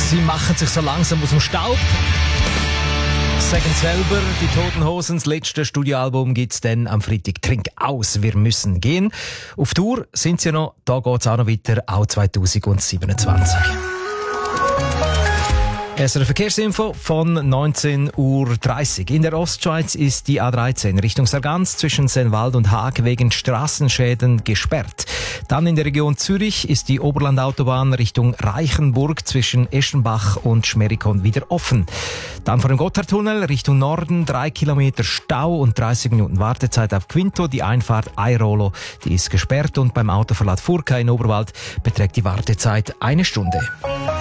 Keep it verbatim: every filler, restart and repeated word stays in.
Sie machen sich so langsam aus dem Staub. Sagen selber, die Toten Hosen, das letzte Studioalbum gibt's dann am Freitag. Trink aus, wir müssen gehen. Auf Tour sind sie noch, da geht's auch noch weiter, auch zwanzig siebenundzwanzig. S R F Verkehrsinfo von neunzehn Uhr dreißig. In der Ostschweiz ist die A dreizehn Richtung Sargans zwischen Sennwald und Haag wegen Strassenschäden gesperrt. Dann in der Region Zürich ist die Oberlandautobahn Richtung Reichenburg zwischen Eschenbach und Schmerikon wieder offen. Dann vor dem Gotthardtunnel Richtung Norden drei Kilometer Stau und dreißig Minuten Wartezeit auf Quinto. Die Einfahrt Airolo, die ist gesperrt und beim Autoverlad Furka in Oberwald beträgt die Wartezeit eine Stunde.